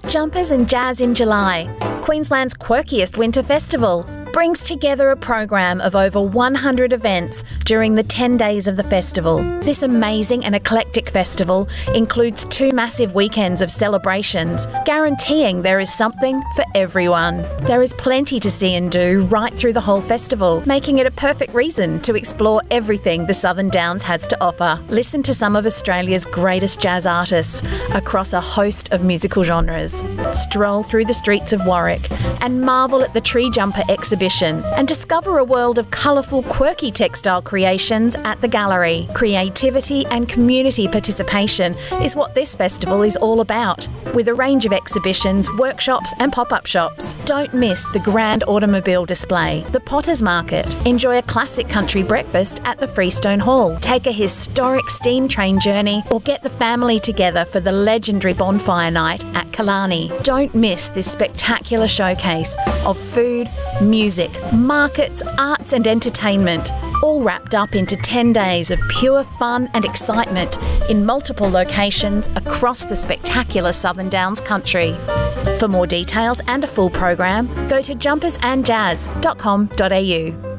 Jumpers and Jazz in July, Queensland's quirkiest winter festival, brings together a program of over 100 events during the 10 days of the festival. This amazing and eclectic festival includes 2 massive weekends of celebrations, guaranteeing there is something for everyone. There is plenty to see and do right through the whole festival, making it a perfect reason to explore everything the Southern Downs has to offer. Listen to some of Australia's greatest jazz artists across a host of musical genres. Stroll through the streets of Warwick and marvel at the Tree Jumper exhibition and discover a world of colourful, quirky textile creations at the gallery. Creativity and community participation is what this festival is all about, with a range of exhibitions, workshops and pop-up shops. Don't miss the grand automobile display, the Potters Market. Enjoy a classic country breakfast at the Freestone Hall. Take a historic steam train journey or get the family together for the legendary bonfire night at Killarney. Don't miss this spectacular showcase of food, music, markets, arts and entertainment, all wrapped up into 10 days of pure fun and excitement in multiple locations across the spectacular Southern Downs country. For more details and a full program, go to jumpersandjazz.com.au.